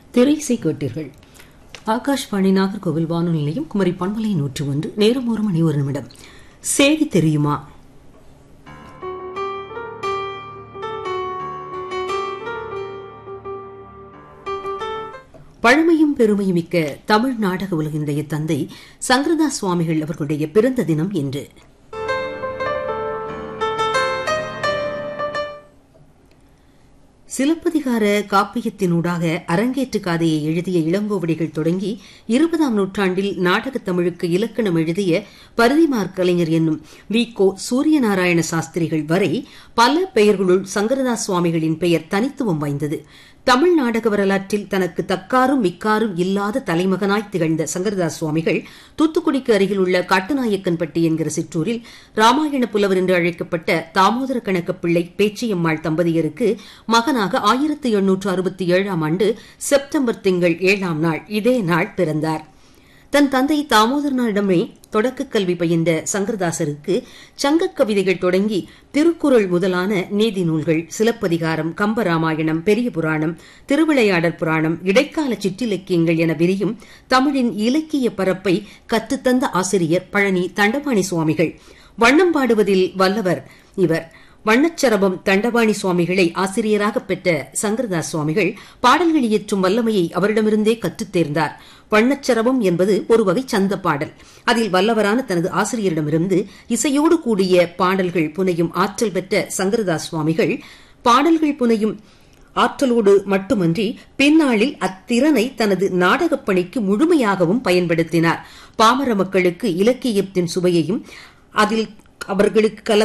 திரைசை கேட்டீர்கள். ஆகாஷ்வாணி நாகர்கோவில் வானொலி நிலையம், குமரி பண்பலை 101. நேரம் 1:01. செய்தி தெரியுமா? பழமையும் பெருமையும் மிக்க தமிழ் நாடக உலகினுடைய தந்தை சங்கரதாஸ் சுவாமிகள் அவர்களுடைய பிறந்த தினம் இன்று. சிலப்பதிகார காப்பியத்தினூடாக அரங்கேற்று காதையை எழுதிய இளங்கோவடிகள் தொடங்கி 20ஆம் நூற்றாண்டில் நாடகத் தமிழுக்கு இலக்கணம் எழுதிய பரிதிமாற் கலைஞர் என்னும் வி.கோ. சூரியநாராயண சாஸ்திரிகள் வரை பல பெயர்களுள் சங்கரதாஸ் சுவாமிகளின் பெயர் தனித்துவம் வாய்ந்தது. தமிழ் நாடக வரலாற்றில் தனக்கு தக்காரும் மிக்காரும் இல்லாத தலைமகனாய் திகழ்ந்த சங்கரதாஸ் சுவாமிகள் தூத்துக்குடிக்கு அருகில் உள்ள காட்டுநாயக்கன்பட்டி என்கிற சிற்றூரில் ராமாயண புலவர் என்று அழைக்கப்பட்ட தாமோதர கணக்கப்பிள்ளை பேச்சியம்மாள் தம்பதியருக்கு மகனாக 1867ஆம் ஆண்டு செப்டம்பர் திங்கள் 7ஆம் நாள் இதே நாள் பிறந்தார். தன் தந்தை தாமோதரனிடமே தொடக்க கல்வி பயின்ற சங்கரதாசருக்கு சங்கக் கவிதைகள் தொடங்கி திருக்குறள் முதலான நீதி நூல்கள், சிலப்பதிகாரம், கம்பராமாயணம், பெரிய புராணம், திருவிளையாடற் புராணம், இடைக்கால சிற்றிலக்கியங்கள் என விரியும் தமிழின் இலக்கிய பரப்பை கற்றுத்தந்த ஆசிரியர் பழனி தண்டபாணி சுவாமிகள். வண்ணம் பாடுவதில் வல்லவர் இவர். வண்ணச்சரபம் தண்டபாணி சுவாமிகளை ஆசிரியராக பெற்ற சங்கரதாஸ் சுவாமிகள் பாடல்கள் இயற்றும் வல்லமையை அவரிடமிருந்தே கற்றுத் தேர்ந்தார். வண்ணச்சரபம் என்பது ஒரு வகை சந்த பாடல். அதில் வல்லவரான தனது ஆசிரியரிடமிருந்து இசையோடு கூடிய பாடல்கள் புனையும் ஆற்றல் பெற்ற சங்கரதாஸ் சுவாமிகள் பாடல்கள் புனையும் ஆற்றலோடு மட்டுமன்றி பின்னாளில் அத்திறனை தனது நாடகப் பணிக்கு முழுமையாகவும் பயன்படுத்தினார். பாமர மக்களுக்கு இலக்கியத்தின் சுவையையும் அதில் அவர்களுக்கு